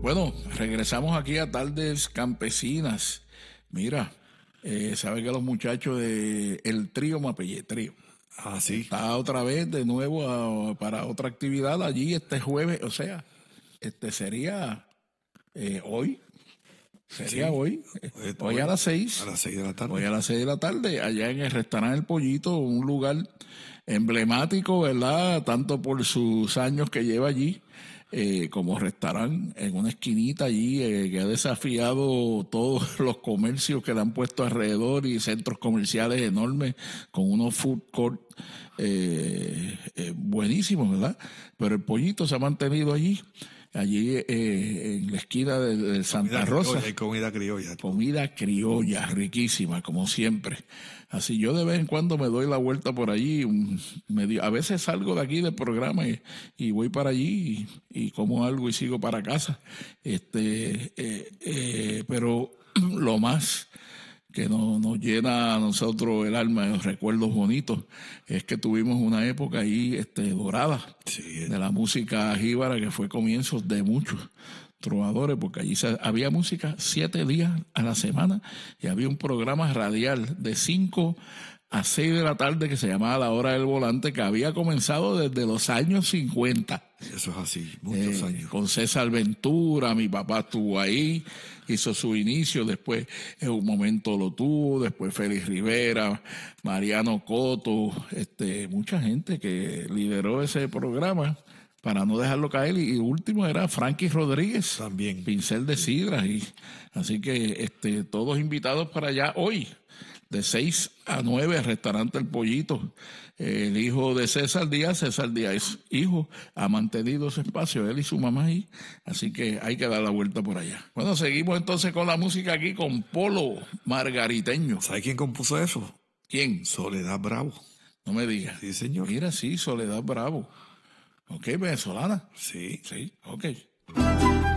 Bueno, regresamos aquí a Tardes Campesinas. Mira, sabe que los muchachos de el trío Mapelle Trío Ah, sí. está otra vez de nuevo para otra actividad allí este jueves, o sea, sería hoy, sería Sí. hoy, hoy a las 6. A las 6 de la tarde. Hoy a las 6 de la tarde, allá en el restaurante El Pollito, un lugar emblemático, ¿verdad? Tanto por sus años que lleva allí, como restaurante en una esquinita allí, que ha desafiado todos los comercios que le han puesto alrededor y centros comerciales enormes con unos food court buenísimos, ¿verdad? Pero el Pollito se ha mantenido allí en la esquina de Santa Rosa. Hay comida criolla. Comida criolla, riquísima, como siempre. Así yo de vez en cuando me doy la vuelta por allí. A veces salgo de aquí del programa y voy para allí y como algo y sigo para casa. Pero lo más que nos llena a nosotros el alma de los recuerdos bonitos es que tuvimos una época ahí dorada de la música jíbara, que fue comienzos de muchos trovadores, porque allí había música 7 días a la semana y había un programa radial de 5 a 6 de la tarde que se llamaba La Hora del Volante, que había comenzado desde los años 50. Eso es así, muchos años. Con César Ventura, mi papá estuvo ahí, hizo su inicio, después en un momento lo tuvo, después Félix Rivera, Mariano Coto, mucha gente que lideró ese programa para no dejarlo caer, y último era Frankie Rodríguez, También. Pincel de Sidra, así que todos invitados para allá hoy, de 6 a 9, restaurante El Pollito. El hijo de César Díaz es hijo, ha mantenido ese espacio, él y su mamá ahí, así que hay que dar la vuelta por allá. Bueno, seguimos entonces con la música aquí con Polo Margariteño. ¿Sabe quién compuso eso? ¿Quién? Soledad Bravo. No me digas. Sí, señor. Mira, sí, Soledad Bravo. Ok, venezolana. Sí. Sí, ok.